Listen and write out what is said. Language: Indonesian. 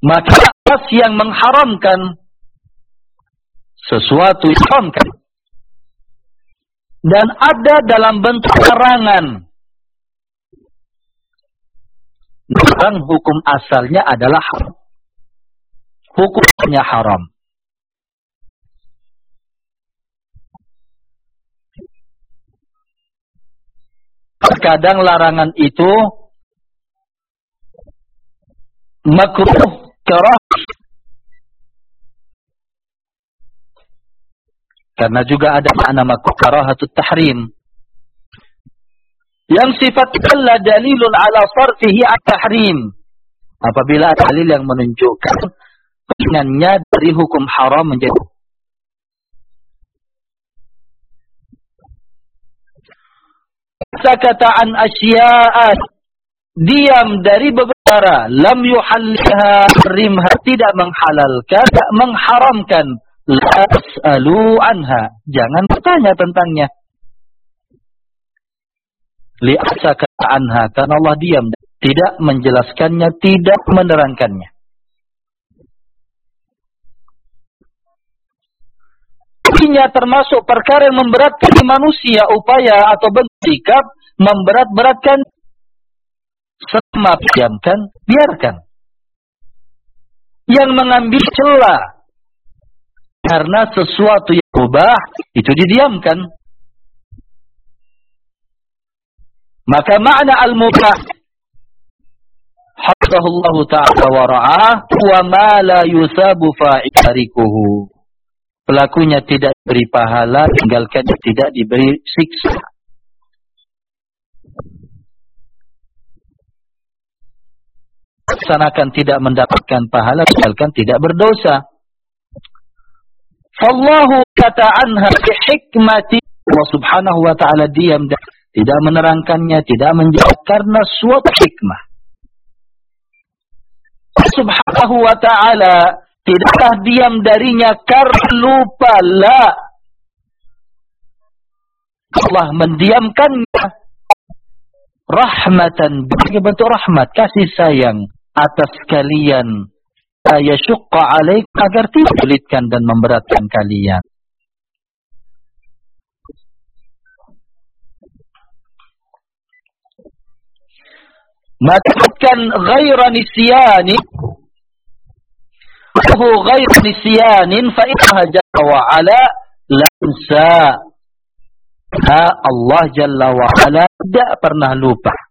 Maka nas yang mengharamkan sesuatu yang diharamkan dan ada dalam bentuk larangan, dan hukum asalnya adalah haram. Hukumnya haram. Terkadang larangan itu makruh, kerah. Karena juga ada makna makruh karahatut tahrim. Yang sifatnya dalilun ala sarfihi at-tahrim. Apabila ada dalil yang menunjukkan pengennya dari hukum haram menjadi sakata an asya'a, diam dari beberapa lam yuhalliha rimha, tidak menghalalkan, tidak mengharamkan, la as'alu anha, jangan bertanya tentangnya. Li sakata anha, karena Allah diam, tidak menjelaskannya, tidak menerangkannya. Ini termasuk perkara yang memberatkan manusia, upaya atau bersikap memberat-beratkan. Selama diamkan, biarkan. Yang mengambil celah karena sesuatu yang mubah itu didiamkan. Maka makna al-mubah hafizahullah ta'ala wa ra'ah wa ma la yusabu fa'ilikuhu. Pelakunya tidak diberi pahala, tinggalkan tidak diberi siksa. Laksanakan tidak mendapatkan pahala, tinggalkan tidak berdosa. Fallahu kata anha bihikmati, Allah subhanahu wa ta'ala diam dan tidak menerangkannya, tidak menjawab karena suatu hikmah. Subhanahu wa ta'ala tidaklah diam darinya karena lupa, la. Allah mendiamkannya rahmatan, sebagai bentuk rahmat, kasih sayang atas kalian, ayashqa alaik, agar tidak sulitkan dan memberatkan kalian. Maksudkan ghaira nisyani, ghaira nisyanin fa innaha jalla wa ala la tunsa. Allah jalla wa ala tidak pernah lupa.